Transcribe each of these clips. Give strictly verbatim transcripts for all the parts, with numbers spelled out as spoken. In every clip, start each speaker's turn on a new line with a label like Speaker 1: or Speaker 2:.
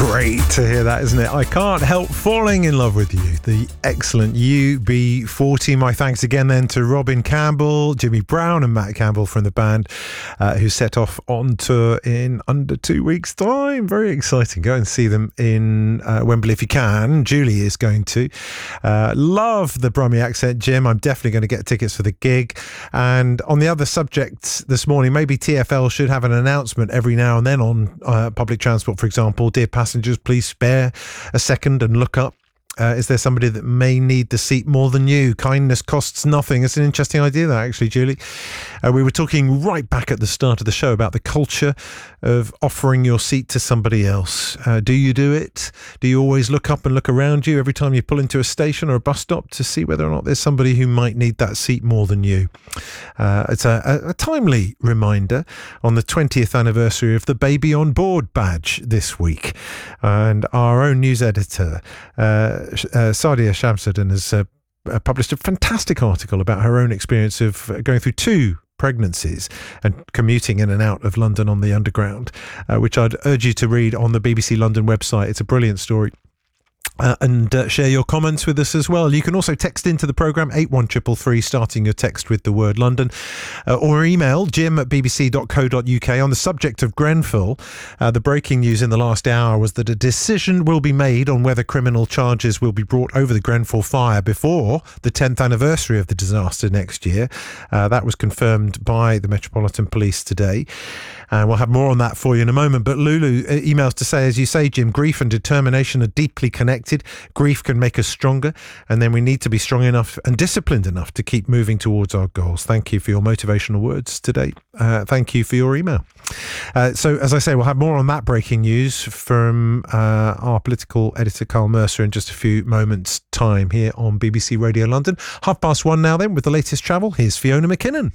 Speaker 1: great to hear that, isn't it? I Can't Help Falling in Love with You, the excellent U B forty. My thanks again then to Robin Campbell, Jimmy Brown and Matt Campbell from the band uh, who set off on tour in under two weeks' time. Very exciting. Go and see them in uh, Wembley if you can. Julie is going to. Uh, love the Brummie accent, Jim. I'm definitely going to get tickets for the gig. And on the other subjects this morning, maybe T F L should have an announcement every now and then on uh, public transport, for example. Dear passengers, please spare a second and look up. Uh, is there somebody that may need the seat more than you? Kindness costs nothing. It's an interesting idea, that, actually, Julie. Uh, we were talking right back at the start of the show about the culture of offering your seat to somebody else. Uh, do you do it? Do you always look up and look around you every time you pull into a station or a bus stop to see whether or not there's somebody who might need that seat more than you? Uh, it's a, a, a timely reminder on the twentieth anniversary of the Baby on Board badge this week. And our own news editor, uh, Uh, Sadia Shamsuddin has uh, published a fantastic article about her own experience of going through two pregnancies and commuting in and out of London on the Underground, uh, which I'd urge you to read on the B B C London website. It's a brilliant story. Uh, and uh, share your comments with us as well. You can also text into the programme eight one three three three, starting your text with the word London, uh, or email jim at b b c dot co dot u k. On the subject of Grenfell, uh, the breaking news in the last hour was that a decision will be made on whether criminal charges will be brought over the Grenfell fire before the tenth anniversary of the disaster next year. Uh, that was confirmed by the Metropolitan Police today. And we'll have more on that for you in a moment. But Lulu emails to say, as you say, Jim, grief and determination are deeply connected. Grief can make us stronger, and then we need to be strong enough and disciplined enough to keep moving towards our goals. Thank you for your motivational words today. Uh, thank you for your email. Uh, so, as I say, we'll have more on that breaking news from uh, our political editor, Carl Mercer, in just a few moments' time here on B B C Radio London. Half past one now then with the latest travel. Here's Fiona McKinnon.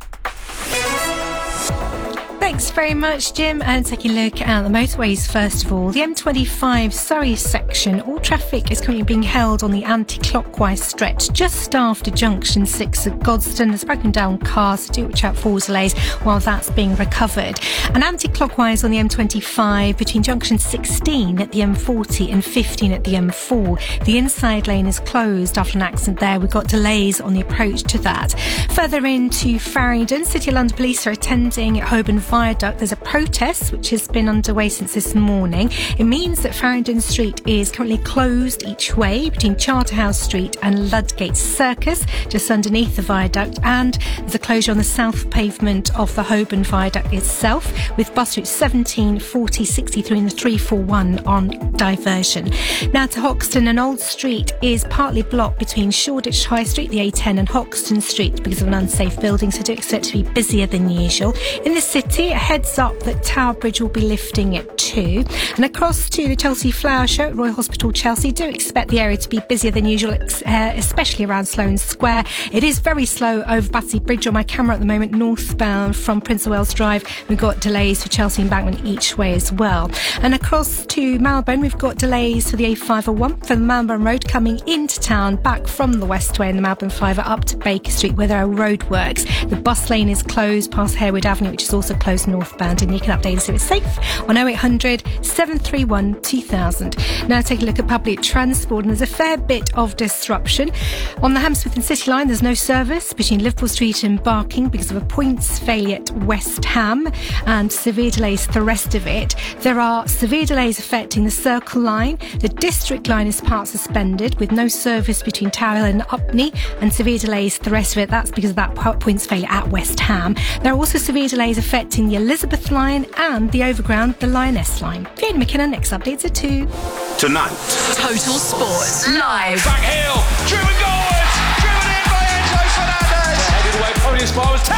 Speaker 2: Thanks very much, Jim. And taking a look at the motorways first of all. The M twenty-five Surrey section, all traffic is currently being held on the anti-clockwise stretch just after junction six at Godstone. There's broken down cars, so do watch out for delays while that's being recovered. And anti-clockwise on the M twenty-five between junction sixteen at the M forty and fifteen at the M four. The inside lane is closed after an accident there. We've got delays on the approach to that. Further into Farringdon, City of London Police are attending at Holborn Viaduct. There's a protest which has been underway since this morning. It means that Farringdon Street is currently closed each way between Charterhouse Street and Ludgate Circus, just underneath the viaduct, and there's a closure on the south pavement of the Holborn Viaduct itself, with bus routes seventeen, forty, sixty-three and the three forty-one on diversion. Now to Hoxton, and Old Street is partly blocked between Shoreditch High Street, the A ten, and Hoxton Street because of an unsafe building, so do expect to be busier than usual. In the city, a heads up that Tower Bridge will be lifting at two. And across to the Chelsea Flower Show at Royal Hospital Chelsea, do expect the area to be busier than usual, uh, especially around Sloane Square. It is very slow over Battersea Bridge on my camera at the moment, northbound from Prince of Wales Drive. We've got delays for Chelsea Embankment each way as well. And across to Malbone, we've got delays for the A five oh one from Malbone Road coming into town, back from the Westway and the Malbone Fiver up to Baker Street where there are roadworks. The bus lane is closed past Harewood Avenue, which is also closed northbound, and you can update us if it's safe on oh eight hundred, seven three one, two thousand. Now take a look at public transport, and there's a fair bit of disruption. On the Hammersmith and City line, there's no service between Liverpool Street and Barking because of a points failure at West Ham, and severe delays for the rest of it. There are severe delays affecting the Circle line. The District line is part suspended with no service between Tower Hill and Upney, and severe delays for the rest of it. That's because of that points failure at West Ham. There are also severe delays affecting the Elizabeth line and the Overground, the Lioness line. Fiona McKinnon, next updates at two.
Speaker 3: Tonight,
Speaker 4: Total Sports live.
Speaker 3: back heel, driven goalwards, driven in by Enzo Fernandez. Headed away, Pony Spires, Tell!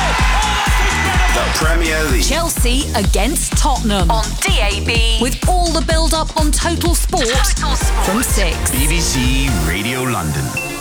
Speaker 3: Oh, the Premier League.
Speaker 4: Chelsea against Tottenham on D A B, with all the build-up on Total Sport, Total Sport. From six.
Speaker 3: B B C Radio London.